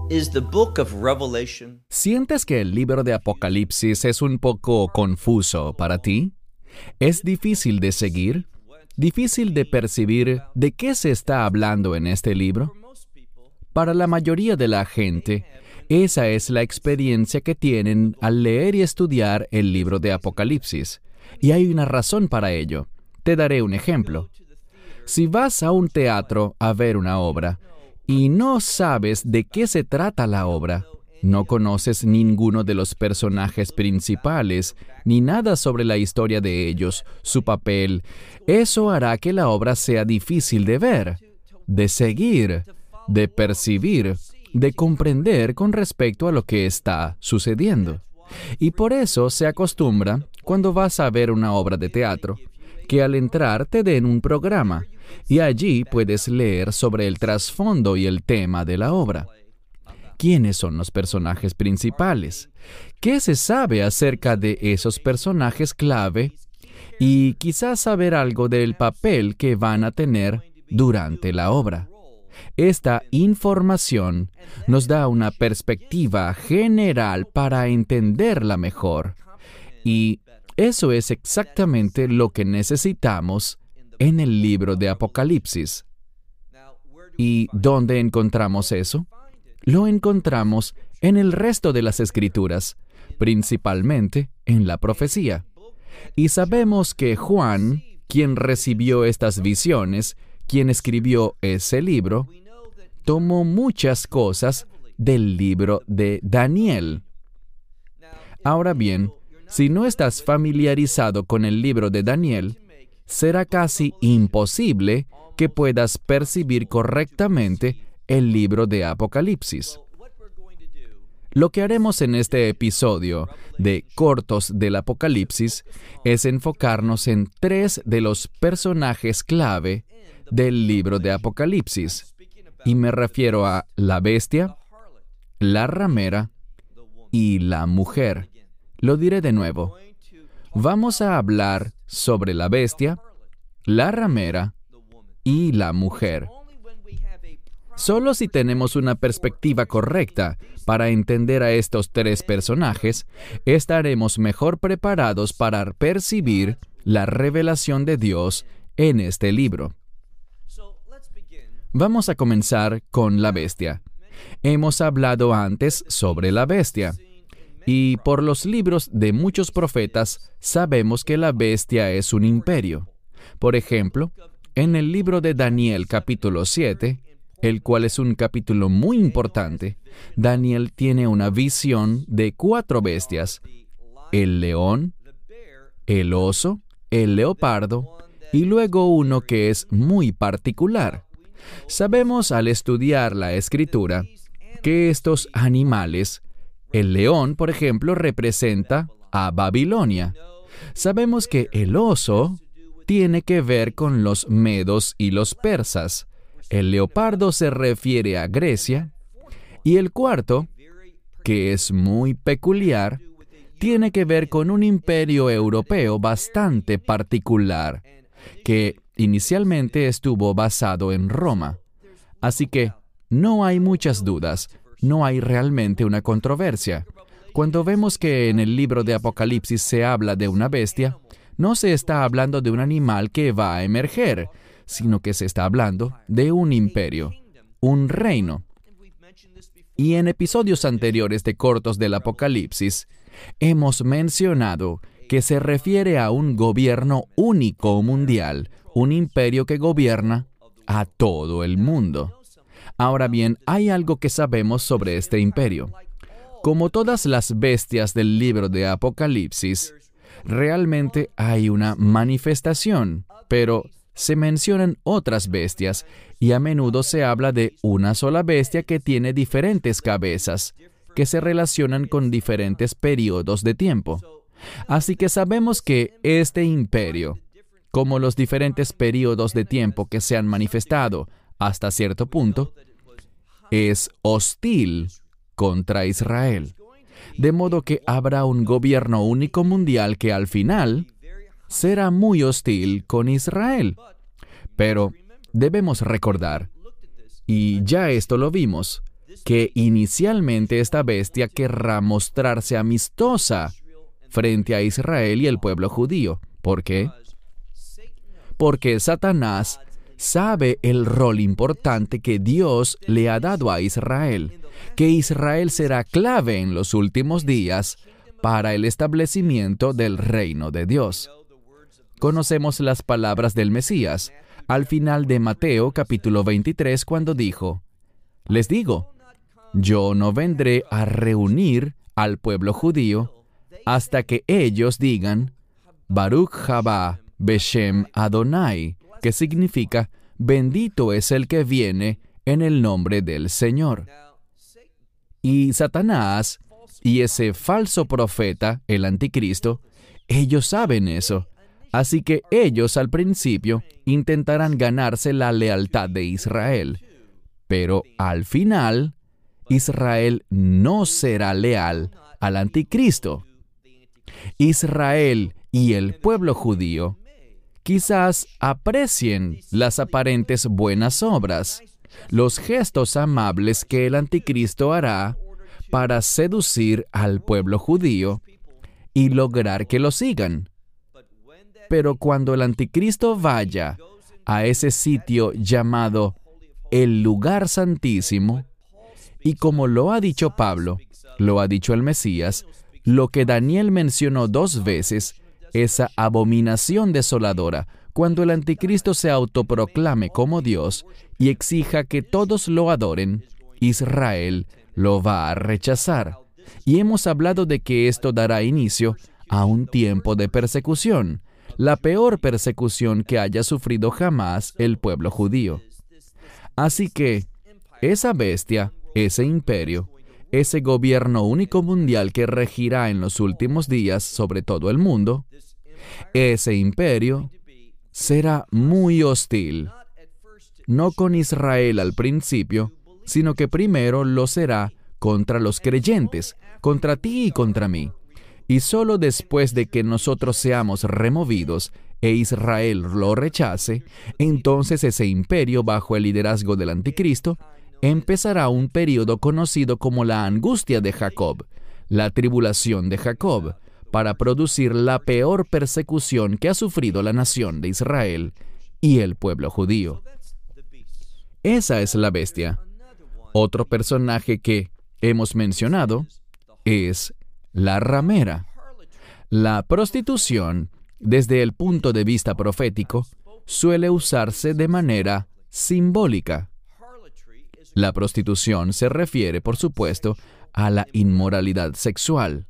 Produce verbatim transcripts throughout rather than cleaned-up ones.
Is the book of Revelation ¿Sientes que el libro de Apocalipsis es un poco confuso para ti? ¿Es difícil de seguir? ¿Difícil de percibir de qué se está hablando en este libro? Para la mayoría de la gente, esa es la experiencia que tienen al leer y estudiar el libro de Apocalipsis. Y hay una razón para ello. Te daré un ejemplo. Si vas a un teatro a ver una obra y no sabes de qué se trata la obra, no conoces ninguno de los personajes principales, ni nada sobre la historia de ellos, su papel, eso hará que la obra sea difícil de ver, de seguir, de percibir, de comprender con respecto a lo que está sucediendo. Y por eso se acostumbra, cuando vas a ver una obra de teatro, que al entrar te den un programa, y allí puedes leer sobre el trasfondo y el tema de la obra. ¿Quiénes son los personajes principales? ¿Qué se sabe acerca de esos personajes clave? Y quizás saber algo del papel que van a tener durante la obra. Esta información nos da una perspectiva general para entenderla mejor. Y eso es exactamente lo que necesitamos en el libro de Apocalipsis. ¿Y dónde encontramos eso? Lo encontramos en el resto de las Escrituras, principalmente en la profecía. Y sabemos que Juan, quien recibió estas visiones, quien escribió ese libro, tomó muchas cosas del libro de Daniel. Ahora bien, si no estás familiarizado con el libro de Daniel, será casi imposible que puedas percibir correctamente el libro de Apocalipsis. Lo que haremos en este episodio de Cortos del Apocalipsis es enfocarnos en tres de los personajes clave del libro de Apocalipsis, y me refiero a la bestia, la ramera y la mujer. Lo diré de nuevo. Vamos a hablar sobre la bestia, la ramera y la mujer. Solo si tenemos una perspectiva correcta para entender a estos tres personajes, estaremos mejor preparados para percibir la revelación de Dios en este libro. Vamos a comenzar con la bestia. Hemos hablado antes sobre la bestia, y por los libros de muchos profetas sabemos que la bestia es un imperio. Por ejemplo, en el libro de Daniel capítulo siete, el cual es un capítulo muy importante, Daniel tiene una visión de cuatro bestias: el león, el oso, el leopardo, y luego uno que es muy particular. Sabemos al estudiar la Escritura que estos animales, el león, por ejemplo, representa a Babilonia. Sabemos que el oso tiene que ver con los medos y los persas. El leopardo se refiere a Grecia. Y el cuarto, que es muy peculiar, tiene que ver con un imperio europeo bastante particular, que inicialmente estuvo basado en Roma. Así que no hay muchas dudas, no hay realmente una controversia. Cuando vemos que en el libro de Apocalipsis se habla de una bestia, no se está hablando de un animal que va a emerger, sino que se está hablando de un imperio, un reino. Y en episodios anteriores de Cortos del Apocalipsis, hemos mencionado que se refiere a un gobierno único mundial, un imperio que gobierna a todo el mundo. Ahora bien, hay algo que sabemos sobre este imperio. Como todas las bestias del libro de Apocalipsis, realmente hay una manifestación, pero se mencionan otras bestias y a menudo se habla de una sola bestia que tiene diferentes cabezas, que se relacionan con diferentes periodos de tiempo. Así que sabemos que este imperio, como los diferentes periodos de tiempo que se han manifestado hasta cierto punto, es hostil contra Israel. De modo que habrá un gobierno único mundial que al final será muy hostil con Israel. Pero debemos recordar, y ya esto lo vimos, que inicialmente esta bestia querrá mostrarse amistosa frente a Israel y el pueblo judío. ¿Por qué? Porque Satanás sabe el rol importante que Dios le ha dado a Israel, que Israel será clave en los últimos días para el establecimiento del reino de Dios. Conocemos las palabras del Mesías al final de Mateo capítulo veintitrés cuando dijo: les digo, yo no vendré a reunir al pueblo judío hasta que ellos digan Baruch Haba Beshem Adonai, que significa bendito es el que viene en el nombre del Señor. Y Satanás y ese falso profeta, el anticristo, ellos saben eso. Así que ellos al principio intentarán ganarse la lealtad de Israel. Pero al final, Israel no será leal al anticristo. Israel y el pueblo judío quizás aprecien las aparentes buenas obras, los gestos amables que el anticristo hará para seducir al pueblo judío y lograr que lo sigan. Pero cuando el anticristo vaya a ese sitio llamado el lugar santísimo, y como lo ha dicho Pablo, lo ha dicho el Mesías, lo que Daniel mencionó dos veces, esa abominación desoladora, cuando el anticristo se autoproclame como Dios y exija que todos lo adoren, Israel lo va a rechazar. Y hemos hablado de que esto dará inicio a un tiempo de persecución, la peor persecución que haya sufrido jamás el pueblo judío. Así que esa bestia, ese imperio, ese gobierno único mundial que regirá en los últimos días sobre todo el mundo, ese imperio será muy hostil, no con Israel al principio, sino que primero lo será contra los creyentes, contra ti y contra mí. Y solo después de que nosotros seamos removidos e Israel lo rechace, entonces ese imperio bajo el liderazgo del anticristo empezará un período conocido como la angustia de Jacob, la tribulación de Jacob, para producir la peor persecución que ha sufrido la nación de Israel y el pueblo judío. Esa es la bestia. Otro personaje que hemos mencionado es la ramera. La prostitución, desde el punto de vista profético, suele usarse de manera simbólica. La prostitución se refiere, por supuesto, a la inmoralidad sexual.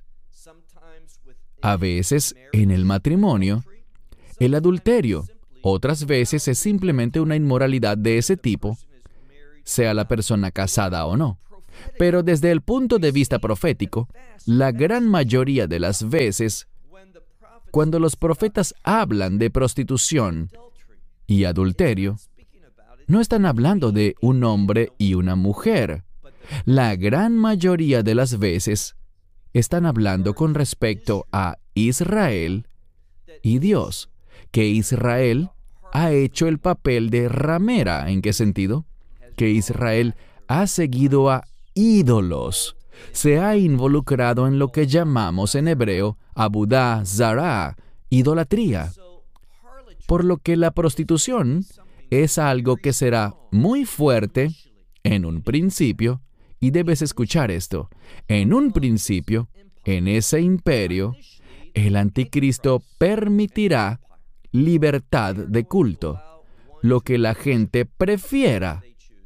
A veces, en el matrimonio, el adulterio. Otras veces es simplemente una inmoralidad de ese tipo, sea la persona casada o no. Pero desde el punto de vista profético, la gran mayoría de las veces, cuando los profetas hablan de prostitución y adulterio, no están hablando de un hombre y una mujer. La gran mayoría de las veces están hablando con respecto a Israel y Dios, que Israel ha hecho el papel de ramera. ¿En qué sentido? Que Israel ha seguido a ídolos, se ha involucrado en lo que llamamos en hebreo abudá zará, idolatría. Por lo que la prostitución es algo que será muy fuerte en un principio, y debes escuchar esto. En un principio, en ese imperio, el anticristo permitirá libertad de culto, lo que la gente prefiera.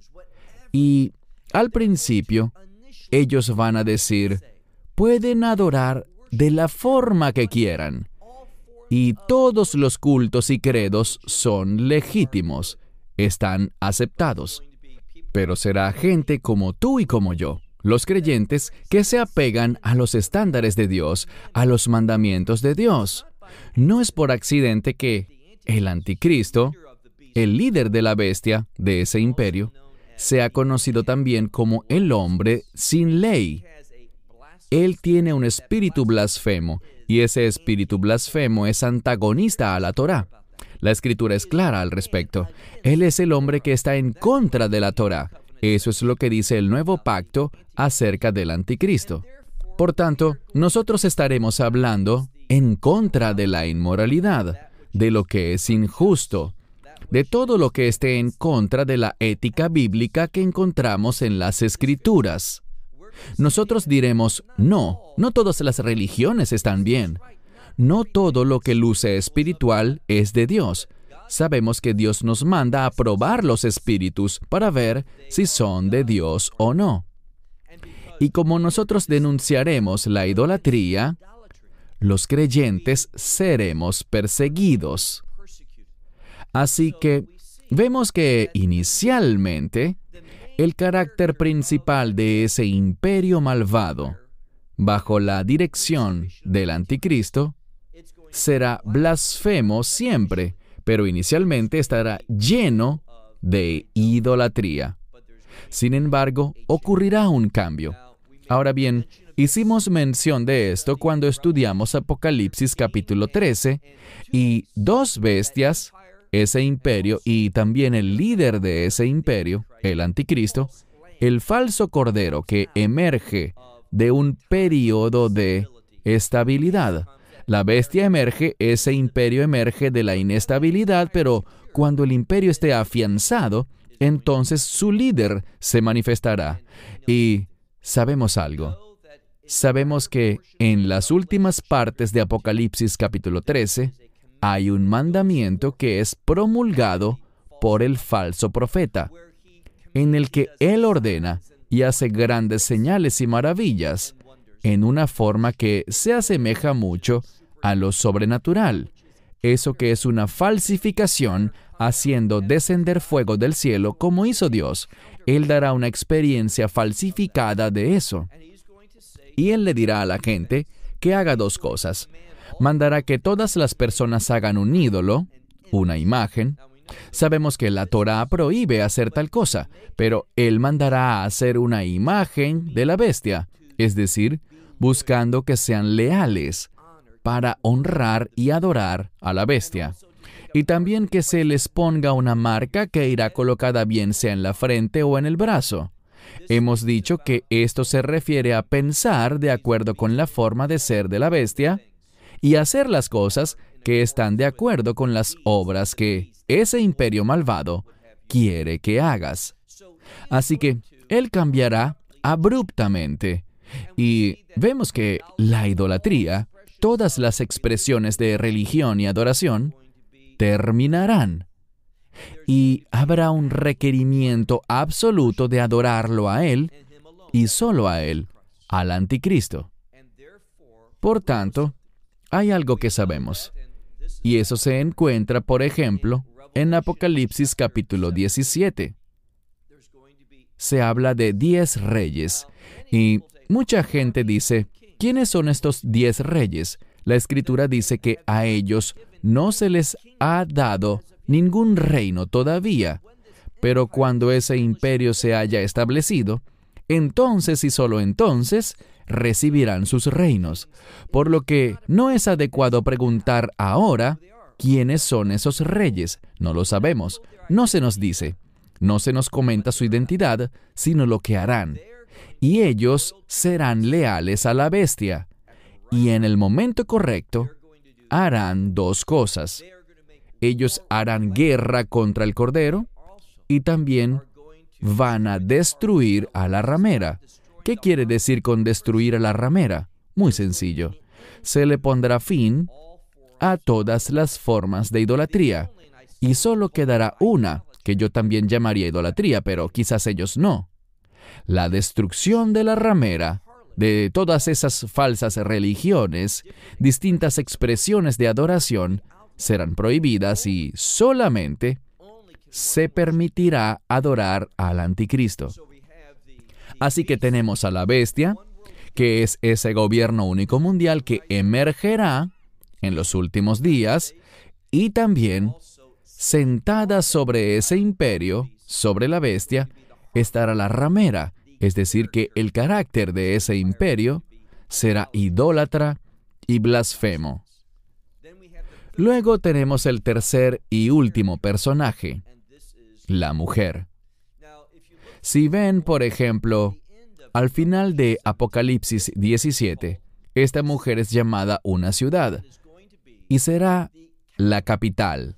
Y al principio, ellos van a decir, pueden adorar de la forma que quieran. Y todos los cultos y credos son legítimos, están aceptados. Pero será gente como tú y como yo, los creyentes, que se apegan a los estándares de Dios, a los mandamientos de Dios. No es por accidente que el anticristo, el líder de la bestia de ese imperio, sea conocido también como el hombre sin ley. Él tiene un espíritu blasfemo, y ese espíritu blasfemo es antagonista a la Torá. La Escritura es clara al respecto. Él es el hombre que está en contra de la Torá, Eso es lo que dice el nuevo pacto acerca del anticristo. Por tanto, nosotros estaremos hablando en contra de la inmoralidad, de lo que es injusto, de todo lo que esté en contra de la ética bíblica que encontramos en las Escrituras. Nosotros diremos, no, no todas las religiones están bien. No todo lo que luce espiritual es de Dios. Sabemos que Dios nos manda a probar los espíritus para ver si son de Dios o no. Y como nosotros denunciaremos la idolatría, los creyentes seremos perseguidos. Así que vemos que inicialmente el carácter principal de ese imperio malvado, bajo la dirección del anticristo, será blasfemo siempre, pero inicialmente estará lleno de idolatría. Sin embargo, ocurrirá un cambio. Ahora bien, hicimos mención de esto cuando estudiamos Apocalipsis capítulo trece, y dos bestias, ese imperio y también el líder de ese imperio, el anticristo, el falso cordero que emerge de un período de estabilidad. La bestia emerge, ese imperio emerge de la inestabilidad, pero cuando el imperio esté afianzado, entonces su líder se manifestará. Y sabemos algo. Sabemos que en las últimas partes de Apocalipsis capítulo trece, hay un mandamiento que es promulgado por el falso profeta, en el que él ordena y hace grandes señales y maravillas, en una forma que se asemeja mucho a lo sobrenatural. Eso que es una falsificación, haciendo descender fuego del cielo como hizo Dios. Él dará una experiencia falsificada de eso. Y Él le dirá a la gente que haga dos cosas. Mandará que todas las personas hagan un ídolo, una imagen. Sabemos que la Torá prohíbe hacer tal cosa, pero Él mandará a hacer una imagen de la bestia, es decir, buscando que sean leales para honrar y adorar a la bestia. Y también que se les ponga una marca que irá colocada bien sea en la frente o en el brazo. Hemos dicho que esto se refiere a pensar de acuerdo con la forma de ser de la bestia y hacer las cosas que están de acuerdo con las obras que ese imperio malvado quiere que hagas. Así que Él cambiará abruptamente. Y vemos que la idolatría, todas las expresiones de religión y adoración, terminarán. Y habrá un requerimiento absoluto de adorarlo a Él y solo a Él, al anticristo. Por tanto, hay algo que sabemos, y eso se encuentra, por ejemplo, en Apocalipsis capítulo diecisiete. Se habla de diez reyes, y mucha gente dice, ¿quiénes son estos diez reyes? La Escritura dice que a ellos no se les ha dado ningún reino todavía, pero cuando ese imperio se haya establecido, entonces y solo entonces recibirán sus reinos. Por lo que no es adecuado preguntar ahora quiénes son esos reyes. No lo sabemos, no se nos dice, no se nos comenta su identidad, sino lo que harán. Y ellos serán leales a la bestia. Y en el momento correcto, harán dos cosas. Ellos harán guerra contra el Cordero y también van a destruir a la ramera. ¿Qué quiere decir con destruir a la ramera? Muy sencillo. Se le pondrá fin a todas las formas de idolatría. Y solo quedará una, que yo también llamaría idolatría, pero quizás ellos no. La destrucción de la ramera, de todas esas falsas religiones, distintas expresiones de adoración, serán prohibidas y solamente se permitirá adorar al anticristo. Así que tenemos a la bestia, que es ese gobierno único mundial que emergerá en los últimos días, y también sentada sobre ese imperio, sobre la bestia, estará la ramera, es decir, que el carácter de ese imperio será idólatra y blasfemo. Luego tenemos el tercer y último personaje, la mujer. Si ven, por ejemplo, al final de Apocalipsis diecisiete, esta mujer es llamada una ciudad y será la capital.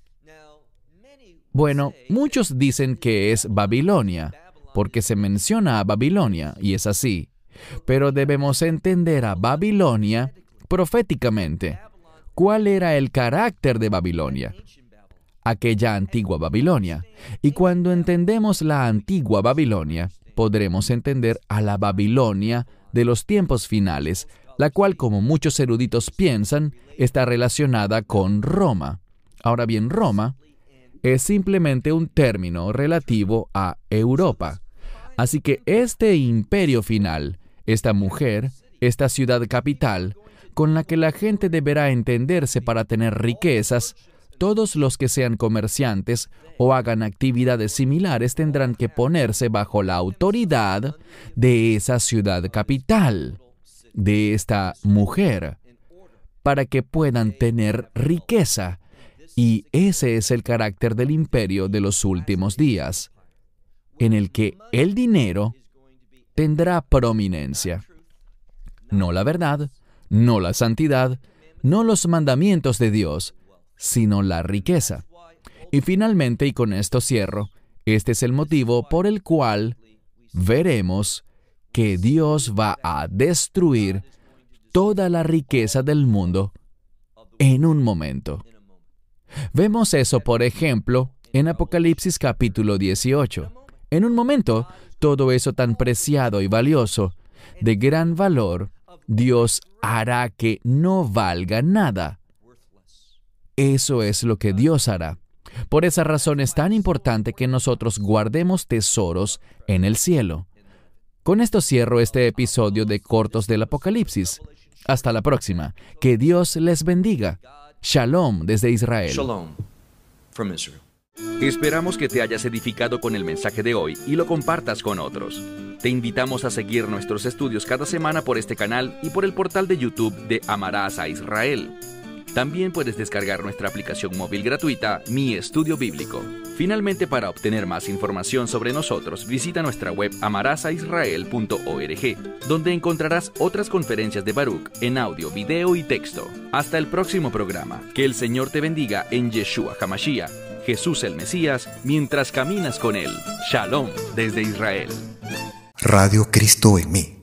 Bueno, muchos dicen que es Babilonia, porque se menciona a Babilonia, y es así. Pero debemos entender a Babilonia proféticamente. ¿Cuál era el carácter de Babilonia? Aquella antigua Babilonia. Y cuando entendemos la antigua Babilonia, podremos entender a la Babilonia de los tiempos finales, la cual, como muchos eruditos piensan, está relacionada con Roma. Ahora bien, Roma es simplemente un término relativo a Europa. Así que este imperio final, esta mujer, esta ciudad capital, con la que la gente deberá entenderse para tener riquezas, todos los que sean comerciantes o hagan actividades similares tendrán que ponerse bajo la autoridad de esa ciudad capital, de esta mujer, para que puedan tener riqueza. Y ese es el carácter del imperio de los últimos días, en el que el dinero tendrá prominencia. No la verdad, no la santidad, no los mandamientos de Dios, sino la riqueza. Y finalmente, y con esto cierro, este es el motivo por el cual veremos que Dios va a destruir toda la riqueza del mundo en un momento. Vemos eso, por ejemplo, en Apocalipsis capítulo dieciocho. En un momento, todo eso tan preciado y valioso, de gran valor, Dios hará que no valga nada. Eso es lo que Dios hará. Por esa razón es tan importante que nosotros guardemos tesoros en el cielo. Con esto cierro este episodio de Cortos del Apocalipsis. Hasta la próxima. Que Dios les bendiga. Shalom desde Israel. Shalom from Israel. Esperamos que te hayas edificado con el mensaje de hoy y lo compartas con otros. Te invitamos a seguir nuestros estudios cada semana por este canal y por el portal de YouTube de Amarás a Israel. También puedes descargar nuestra aplicación móvil gratuita, Mi Estudio Bíblico. Finalmente, para obtener más información sobre nosotros, visita nuestra web amarás a israel punto org, donde encontrarás otras conferencias de Baruch en audio, video y texto. Hasta el próximo programa. Que el Señor te bendiga en Yeshua HaMashiach, Jesús el Mesías, mientras caminas con Él. Shalom desde Israel. Radio Cristo en mí.